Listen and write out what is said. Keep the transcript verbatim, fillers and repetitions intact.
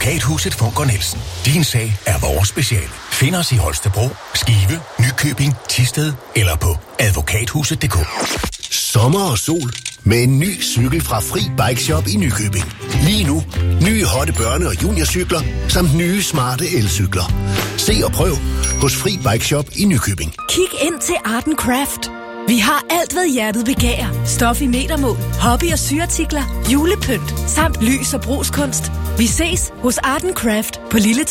Advokathuset Funker Nielsen. Din sag er vores speciale. Find os i Holstebro, Skive, Nykøbing, Thisted eller på advokathuset punktum d k. Sommer og sol med en ny cykel fra Fri Bike Shop i Nykøbing. Lige nu, nye hotte børne- og juniorcykler, samt nye smarte elcykler. Se og prøv hos Fri Bike Shop i Nykøbing. Kig ind til Art and Craft. Vi har alt, hvad hjertet begærer. Stof i metermål, hobby- og syartikler, julepynt, samt lys- og brugskunst. Vi ses hos Art and Craft på Lille